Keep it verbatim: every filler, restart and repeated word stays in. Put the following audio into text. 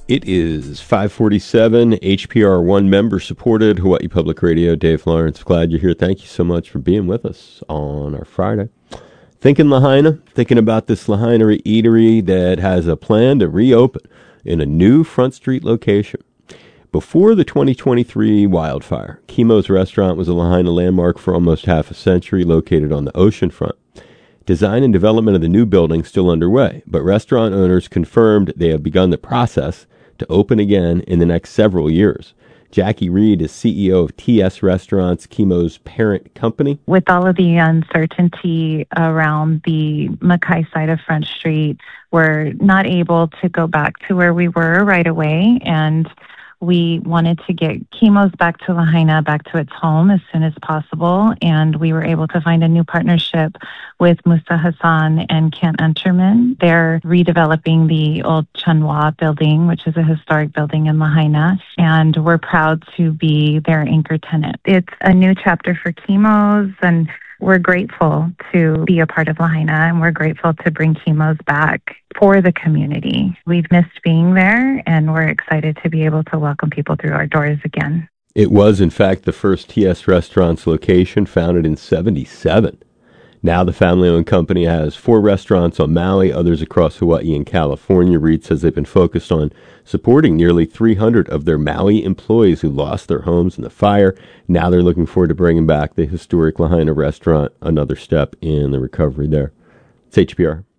It is five forty-seven, H P R one member-supported, Hawaii Public Radio. Dave Lawrence, glad you're here. Thank you so much for being with us on our Friday. Thinking Lahaina, thinking about this Lahaina eatery that has a plan to reopen in a new Front Street location. Before the twenty twenty-three wildfire, Kimo's Restaurant was a Lahaina landmark for almost half a century, located on the ocean front. Design and development of the new building still underway, but restaurant owners confirmed they have begun the process to open again in the next several years. Jackie Reed is C E O of T S Restaurants, Kimo's parent company. With all of the uncertainty around the Mackay side of Front Street, we're not able to go back to where we were right away, and we wanted to get Kimo's back to Lahaina, back to its home as soon as possible, and we were able to find a new partnership with Musa Hassan and Kent Unterman. They're redeveloping the old Chanwa building, which is a historic building in Lahaina, and we're proud to be their anchor tenant. It's a new chapter for Kimo's, and we're grateful to be a part of Lahaina, and we're grateful to bring Kimo's back for the community. We've missed being there, and we're excited to be able to welcome people through our doors again. It was, in fact, the first T S Restaurants location, founded in seventy-seven. Now the family-owned company has four restaurants on Maui, others across Hawaii and California. Reed says they've been focused on supporting nearly three hundred of their Maui employees who lost their homes in the fire. Now they're looking forward to bringing back the historic Lahaina restaurant, another step in the recovery there. It's H P R.